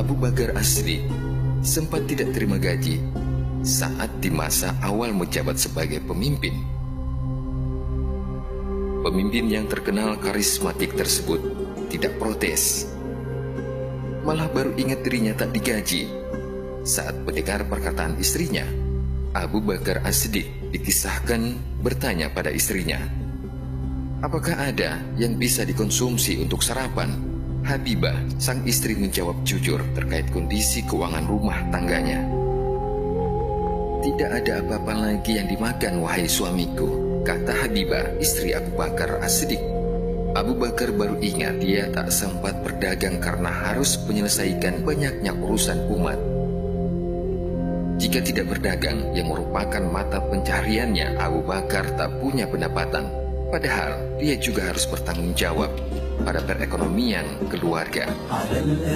Abu Bakar As-Siddiq sempat tidak terima gaji saat di masa awal menjabat sebagai pemimpin. Pemimpin yang terkenal karismatik tersebut tidak protes, malah baru ingat dirinya tak digaji saat mendengar perkataan istrinya. Abu Bakar As-Siddiq dikisahkan bertanya pada istrinya, "Apakah ada yang bisa dikonsumsi untuk sarapan?" Habibah, sang istri, menjawab jujur terkait kondisi keuangan rumah tangganya. "Tidak ada apa-apa lagi yang dimakan, wahai suamiku," kata Habibah, istri Abu Bakar As-Siddiq. Abu Bakar baru ingat dia tak sempat berdagang karena harus menyelesaikan banyaknya urusan umat. Jika tidak berdagang yang merupakan mata pencahariannya, Abu Bakar tak punya pendapatan. Padahal dia juga harus bertanggung jawab pada perekonomian keluarga.